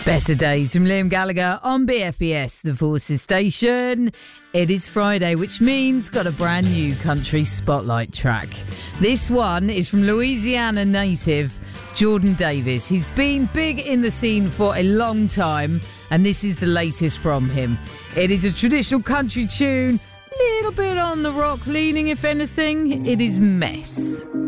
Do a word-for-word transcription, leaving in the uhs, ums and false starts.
Better Days from Liam Gallagher on B F B S, the Forces station. It is Friday, which means got a brand new country spotlight track. This one is from Louisiana native Jordan Davis. He's been big in the scene for a long time, and this is the latest from him. It is a traditional country tune, little bit on the rock leaning, if anything. It is Mess.